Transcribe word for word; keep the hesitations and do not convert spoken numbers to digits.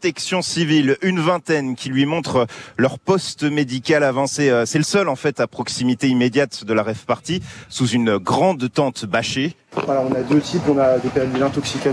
protection civile, une vingtaine qui lui montrent leur poste médical avancé. C'est le seul en fait à proximité immédiate de la rave party, sous une grande tente bâchée. Voilà, on a deux types, on a des périls d'intoxication